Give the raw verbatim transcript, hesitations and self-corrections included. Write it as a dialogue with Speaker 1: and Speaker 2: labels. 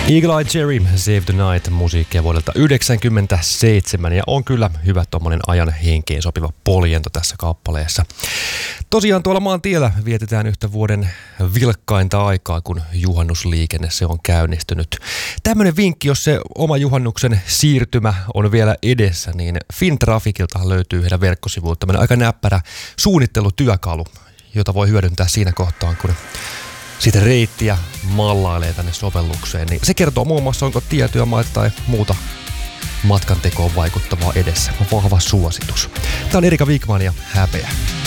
Speaker 1: Eagle Eye Cherry, Save the Night, musiikkia vuodelta yhdeksänkymmentäseitsemän, ja on kyllä hyvä tommonen ajan henkeen sopiva poljento tässä kappaleessa. Tosiaan tuolla maantiellä vietetään yhtä vuoden vilkkainta aikaa, kun juhannusliikenne se on käynnistynyt. Tämmönen vinkki, jos se oma juhannuksen siirtymä on vielä edessä, niin Fintrafikilta löytyy heidän verkkosivuilta tämmönen aika näppärä suunnittelutyökalu, jota voi hyödyntää siinä kohtaan, kun siitä reittiä mallailee tänne sovellukseen, niin se kertoo muun muassa, onko tiettyjä maita tai muuta matkan tekoon vaikuttavaa edessä. Vahva suositus. Tämä on Erika Wigman ja Häpeä.